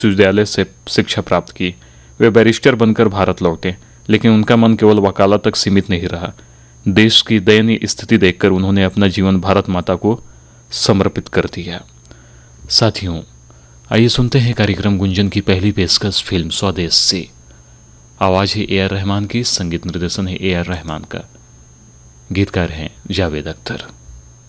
विश्वविद्यालय से शिक्षा प्राप्त की। वे बैरिस्टर बनकर भारत लौटे, लेकिन उनका मन केवल वकालत तक सीमित नहीं रहा। देश की दयनीय स्थिति देखकर उन्होंने अपना जीवन भारत माता को समर्पित कर दिया। साथियों, आइए सुनते हैं कार्यक्रम गुंजन की पहली पेशकश फिल्म स्वदेश से। आवाज है ए आर रहमान की, संगीत निर्देशन है ए आर रहमान का, गीतकार हैं जावेद अख्तर।